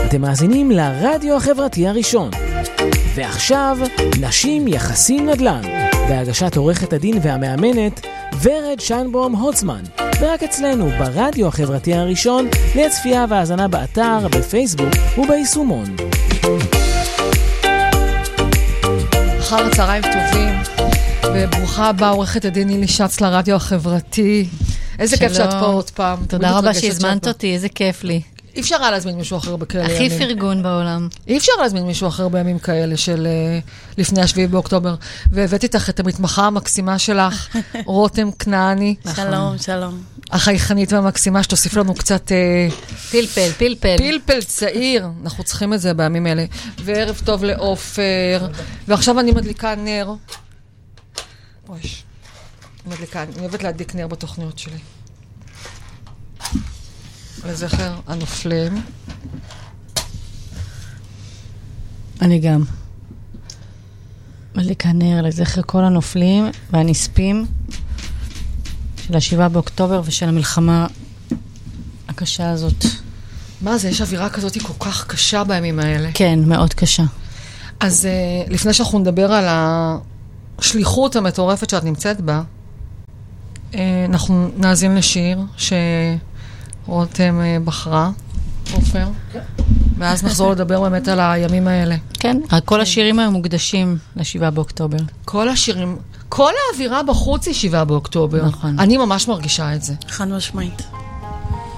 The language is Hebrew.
אתם מאזינים לרדיו החברתי הראשון. ועכשיו, נשים יחסים נדל"ן, בהגשת עורכת הדין והמאמנת ורד שיינבום הוצמן, ורק אצלנו ברדיו החברתי הראשון, לצפייה והאזנה באתר, בפייסבוק וביישומון. אחר הצהריים טובים, וברוכה הבאה עורכת הדין נילי שץ לרדיו החברתי. איזה כיף שאת פה עוד פעם. תודה רבה שהזמנת אותי, איזה כיף לי. אי אפשר היה להזמין מישהו אחר בכאלה ימים. הכי פרגון בעולם. אי אפשר להזמין מישהו אחר בימים כאלה של לפני 7 באוקטובר. והבאתי איתך את המתמחה המקסימה שלך, רותם כנעני. שלום, שלום. החייכנית והמקסימה שתוסיף לנו קצת... פלפל. פלפל צעיר. אנחנו צריכים את זה בימים אלה. וערב טוב לאופר. ועכשיו אני מדליקה נר. אני אוהבת להדליק נר בתוכניות שלי. לזכר הנופלים. אני גם. מדליקה נר לזכר כל הנופלים והנספים של 7 באוקטובר ושל המלחמה הקשה הזאת. מה זה? יש אווירה כזאת כל כך קשה בימים האלה. כן, מאוד קשה. אז לפני שאנחנו נדבר על השליחות המטורפת שאת נמצאת בה, אנחנו נאזין לשיר שרותם בחרה, אופר. ואז נחזור לדבר באמת על הימים האלה. כן, כל השירים היום מוקדשים ל7 באוקטובר. כל השירים, כל האווירה בחוץ היא 7 באוקטובר. נכון. אני ממש מרגישה את זה. חד משמעית.